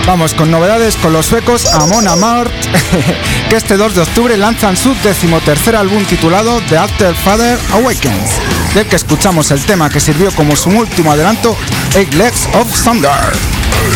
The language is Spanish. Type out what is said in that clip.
Vamos con novedades con los suecos Amon Amarth, que este 2 de octubre lanzan su 13º álbum titulado The After Father Awakens, del que escuchamos el tema que sirvió como su último adelanto, Eight Legs of Thunder.